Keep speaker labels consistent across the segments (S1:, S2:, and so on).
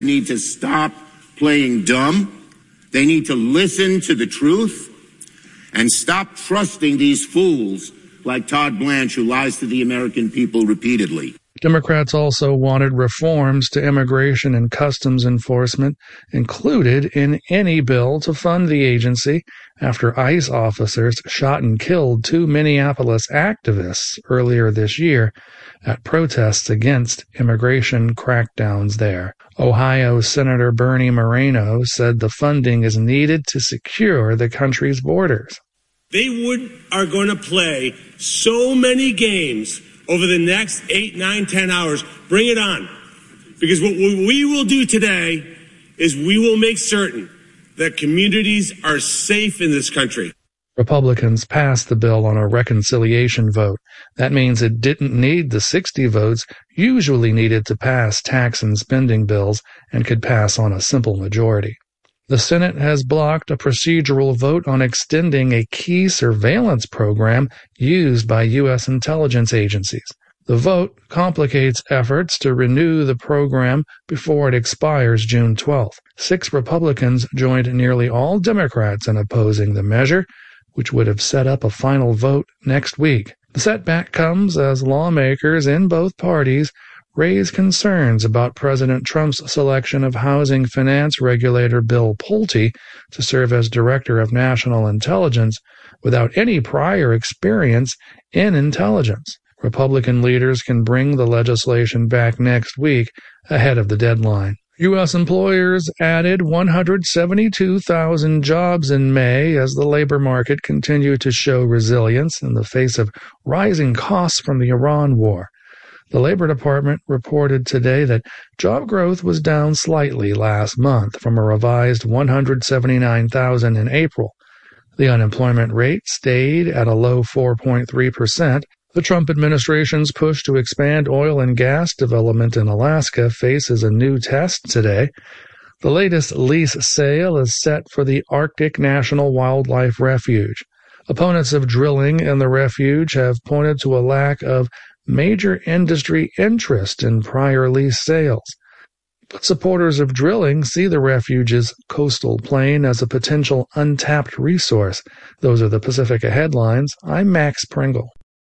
S1: need to stop playing dumb. They need to listen to the truth and stop trusting these fools like Todd Blanche, who lies to the American people repeatedly.
S2: Democrats also wanted reforms to immigration and customs enforcement included in any bill to fund the agency after ICE officers shot and killed 2 Minneapolis activists earlier this year at protests against immigration crackdowns there. Ohio Senator Bernie Moreno said the funding is needed to secure the country's borders.
S3: They are going to play so many games over the next 8, 9, 10 hours. Bring it on. Because what we will do today is we will make certain that communities are safe in this country.
S2: Republicans passed the bill on a reconciliation vote. That means it didn't need the 60 votes usually needed to pass tax and spending bills and could pass on a simple majority. The Senate has blocked a procedural vote on extending a key surveillance program used by U.S. intelligence agencies. The vote complicates efforts to renew the program before it expires June 12th. 6 Republicans joined nearly all Democrats in opposing the measure, which would have set up a final vote next week. The setback comes as lawmakers in both parties raise concerns about President Trump's selection of housing finance regulator Bill Pulte to serve as Director of National Intelligence without any prior experience in intelligence. Republican leaders can bring the legislation back next week ahead of the deadline. U.S. employers added 172,000 jobs in May as the labor market continued to show resilience in the face of rising costs from the Iran war. The Labor Department reported today that job growth was down slightly last month from a revised 179,000 in April. The unemployment rate stayed at a low 4.3%. The Trump administration's push to expand oil and gas development in Alaska faces a new test today. The latest lease sale is set for the Arctic National Wildlife Refuge. Opponents of drilling in the refuge have pointed to a lack of major industry interest in prior lease sales. But supporters of drilling see the refuge's coastal plain as a potential untapped resource. Those are the Pacifica headlines. I'm Max Pringle.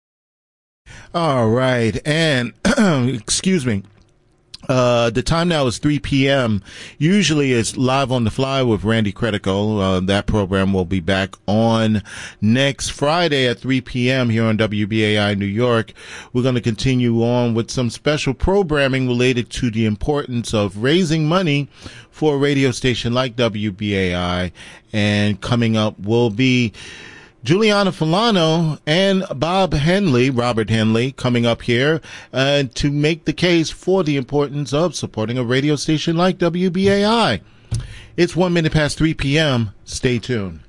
S4: All right. And, excuse me. The time now is 3 p.m. Usually it's Live on the Fly with Randy Credico. That program will be back on next Friday at 3 p.m. here on WBAI New York. We're going to continue on with some special programming related to the importance of raising money for a radio station like WBAI. And coming up will be Juliana Fulano and Robert Henley, coming up here to make the case for the importance of supporting a radio station like WBAI. It's 1 minute past 3 p.m. Stay tuned.